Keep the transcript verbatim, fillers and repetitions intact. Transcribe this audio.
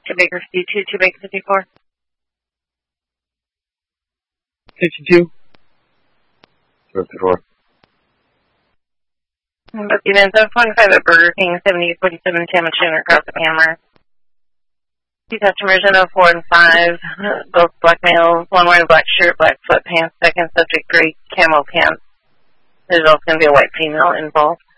Two Baker fifty-two, two Baker fifty-four. fifty-two. fifty-four. Booked seven forty-five at Burger King, seventy-eight forty-seven Tamachune across the Hammer. Two customers in oh four and five, both black males, one wearing a black shirt, black sweatpants, second subject gray camo pants. There's also going to be a white female involved.